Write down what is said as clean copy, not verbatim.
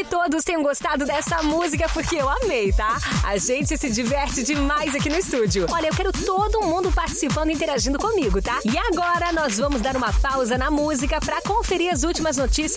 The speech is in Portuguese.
que todos tenham gostado dessa música, porque eu amei, tá? A gente se diverte demais aqui no estúdio. Olha, eu quero todo mundo participando e interagindo comigo, tá? E agora nós vamos dar uma pausa na música pra conferir as últimas notícias